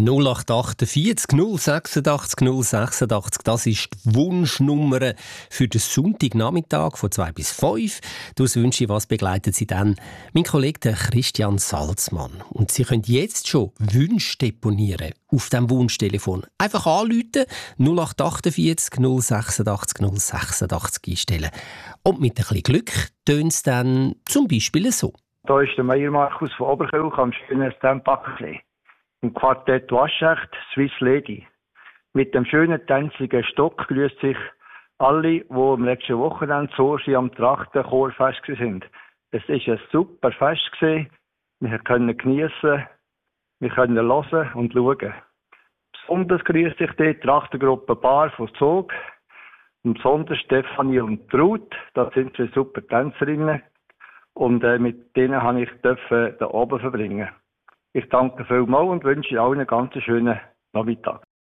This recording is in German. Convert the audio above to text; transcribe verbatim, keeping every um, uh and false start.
null acht vierzig null sechsundachtzig null sechsundachtzig, das ist die Wunschnummer für den Sonntagnachmittag von zwei bis fünf. Das wünsche ich, was begleitet Sie dann? Mein Kollege der Christian Salzmann. Und Sie können jetzt schon Wünsche deponieren auf dem Wunschtelefon. Einfach anrufen, null acht vierzig null sechsundachtzig null sechsundachtzig einstellen. Und mit ein bisschen Glück tönt es dann zum Beispiel so. Da ist der Meier Markus von Oberkirch am schönen Stammbackersee. Im Quartett Waschecht Swiss Lady. Mit dem schönen tänzigen Stock grüßt sich alle, die am letzten Wochenende so am Trachtenchorfest waren. Es war ein super Fest. Wir können geniessen, wir können hören und schauen. Besonders grüßt sich die Trachtengruppe Bar von Zog. Und besonders Stefanie und Ruth, das sind zwei super Tänzerinnen. Und äh, mit denen habe ich dürfen da oben verbringen. Ich danke vielmals und wünsche allen einen ganz schönen Nachmittag.